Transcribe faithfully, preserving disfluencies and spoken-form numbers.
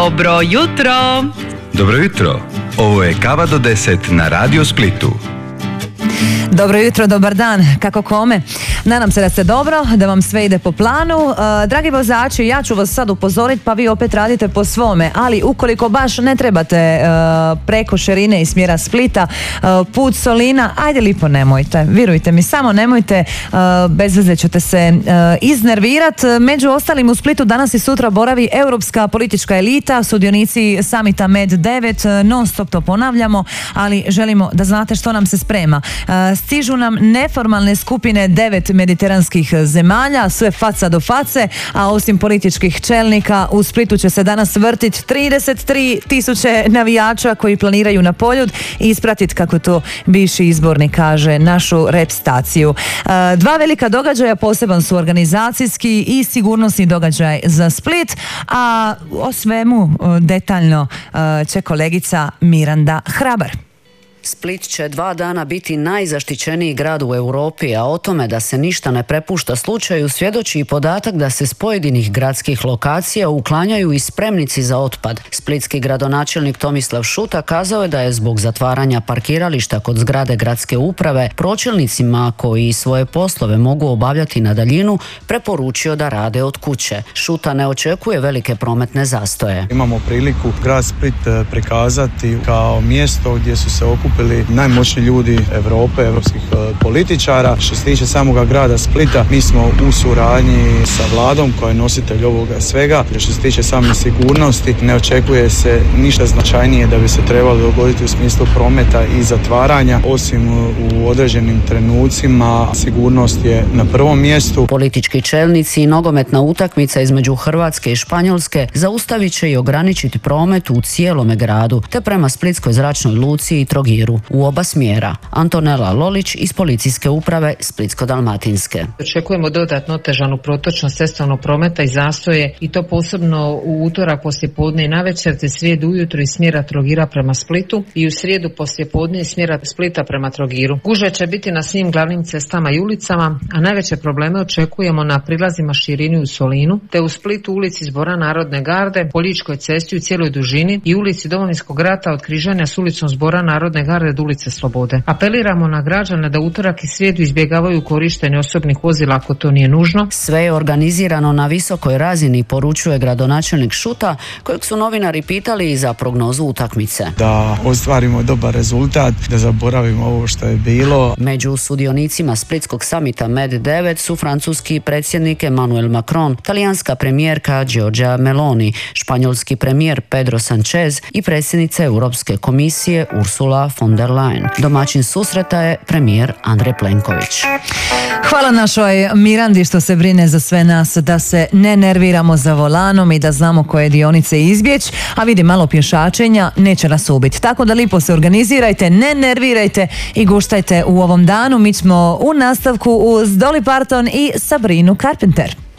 Dobro jutro! Dobro jutro! Ovo je Kava do deset na Radio Splitu. Dobro jutro, dobar dan, kako kome? Nadam se da ste dobro, da vam sve ide po planu. Uh, dragi vozači, ja ću vas sad upozoriti pa vi opet radite po svome, ali ukoliko baš ne trebate uh, preko širine i smjera Splita, uh, put Solina, ajde lipo nemojte, vjerujte mi, samo nemojte, uh, bez veze ćete se uh, iznervirat. Među ostalim u Splitu danas i sutra boravi europska politička elita, sudionici samita Med devet, non stop to ponavljamo, ali želimo da znate što nam se sprema. Uh, stižu nam neformalne skupine devet mediteranskih zemalja, sve faca do face, a osim političkih čelnika u Splitu će se danas vrtiti trideset tri tisuće navijača koji planiraju na Poljud i ispratiti, kako to bivši izbornik kaže, našu rep staciju. Dva velika događaja poseban su organizacijski i sigurnosni događaj za Split, a o svemu detaljno će kolegica Miranda Hrabar. Split će dva dana biti najzaštićeniji grad u Europi, a o tome da se ništa ne prepušta slučaju svjedoči i podatak da se s pojedinih gradskih lokacija uklanjaju i spremnici za otpad. Splitski gradonačelnik Tomislav Šuta kazao je da je zbog zatvaranja parkirališta kod zgrade gradske uprave pročelnicima koji svoje poslove mogu obavljati na daljinu preporučio da rade od kuće. Šuta ne očekuje velike prometne zastoje. Imamo priliku grad Split prikazati kao mjesto gdje su se okupili najmoćniji ljudi Europe, europskih političara. Što se tiče samoga grada Splita, mi smo u suradnji sa vladom koja je nositelj ovoga svega. Što se tiče same sigurnosti, ne očekuje se ništa značajnije da bi se trebalo dogoditi u smislu prometa i zatvaranja, osim u određenim trenucima. Sigurnost je na prvom mjestu. Politički čelnici i nogometna utakmica između Hrvatske i Španjolske zaustavit će i ograničiti promet u cijelome gradu, te prema Splitskoj zračnoj luci i Trogiru u oba smjera. Antonela Lolić iz policijske uprave Splitsko-dalmatinske. Očekujemo dodatno otežanu protočnost cestovnog prometa i zastoje, i to posebno u utorak poslijepodne i navečer, te srijedu ujutro iz smjera Trogira prema Splitu i u srijedu poslijepodne iz smjera Splita prema Trogiru. Gužve će biti na svim glavnim cestama i ulicama, a najveće probleme očekujemo na prilazima Širini u Solinu, te u Splitu ulici Zbora Narodne garde, Poljičkoj cesti u cijeloj dužini i ulici Domovinskog rata od križanja s ulicom Zbora Narodne garde do ulice Slobode. Apeliramo na građane da utorak i srijedu izbjegavaju korištenje osobnih vozila ako to nije nužno. Sve je organizirano na visokoj razini, poručuje gradonačelnik Šuta, kojeg su novinari pitali i za prognozu utakmice. Da ostvarimo dobar rezultat, da zaboravimo ovo što je bilo. Među sudionicima Splitskog samita Med devet su francuski predsjednik Emmanuel Macron, talijanska premijerka Giorgia Meloni, španjolski premijer Pedro Sanchez i predsjednica Europske komisije Ursula von der Leyen. Domaćin susreta je premijer Andrej Plenković. Hvala našoj Mirandi što se brine za sve nas, da se ne nerviramo za volanom i da znamo koje dionice izbjeći, a vidi, malo pješačenja neće nas ubiti. Tako da lipo se organizirajte, ne nervirajte i guštajte u ovom danu. Mi ćemo u nastavku uz Dolly Parton i Sabrinu Carpenter.